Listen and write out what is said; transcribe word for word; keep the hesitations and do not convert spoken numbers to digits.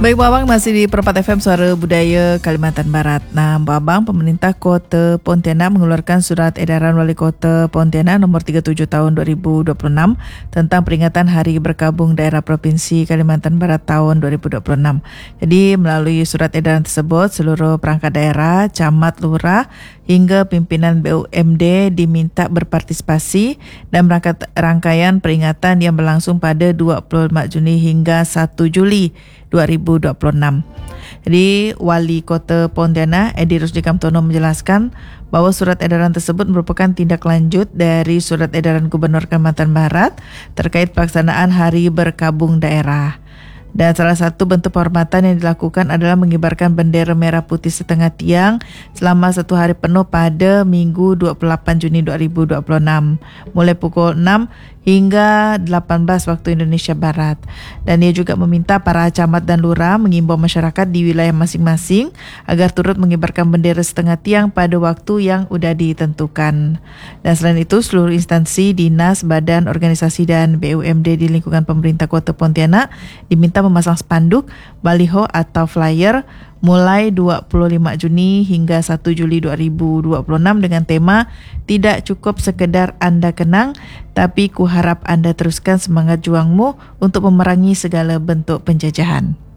Baik, Bu Abang, masih di Perempat F M Suara Budaya Kalimantan Barat. Nah, Bu Abang, pemerintah Kota Pontianak mengeluarkan surat edaran Wali Kota Pontianak nombor tiga puluh tujuh tahun dua ribu dua puluh enam tentang peringatan Hari Berkabung Daerah Provinsi Kalimantan Barat tahun dua ribu dua puluh enam. Jadi, melalui surat edaran tersebut, seluruh perangkat daerah, camat, lurah hingga pimpinan B U M D diminta berpartisipasi dalam rangkaian peringatan yang berlangsung pada dua puluh lima Juni hingga satu Juli dua ribu dua puluh enam. Jadi, Wali Kota Pontianak Edi Rusdi Kamtono menjelaskan bahwa surat edaran tersebut merupakan tindak lanjut dari surat edaran Gubernur Kalimantan Barat terkait pelaksanaan Hari Berkabung Daerah. Dan salah satu bentuk penghormatan yang dilakukan adalah mengibarkan bendera merah putih setengah tiang selama satu hari penuh pada Minggu dua puluh delapan Juni dua ribu dua puluh enam mulai pukul enam hingga delapan belas waktu Indonesia Barat. Dan ia juga meminta para camat dan lurah mengimbau masyarakat di wilayah masing-masing agar turut mengibarkan bendera setengah tiang pada waktu yang sudah ditentukan. Dan selain itu, seluruh instansi, dinas, badan, organisasi dan B U M D di lingkungan pemerintah Kota Pontianak diminta memasang spanduk, baliho atau flyer mulai dua puluh lima Juni hingga satu Juli dua ribu dua puluh enam dengan tema "Tidak cukup sekedar Anda kenang, tapi kuharap Anda teruskan semangat juangmu untuk memerangi segala bentuk penjajahan."